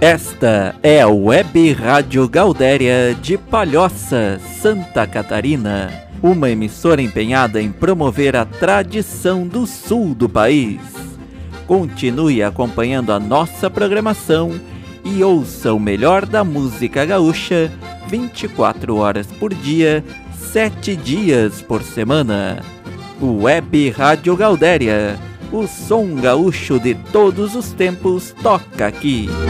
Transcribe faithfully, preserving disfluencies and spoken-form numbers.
Esta é a Web Rádio Gaudéria de Palhoça, Santa Catarina, uma emissora empenhada em promover a tradição do sul do país. Continue acompanhando a nossa programação e ouça o melhor da música gaúcha vinte e quatro horas por dia, sete dias por semana. Web Rádio Gaudéria, o som gaúcho de todos os tempos toca aqui.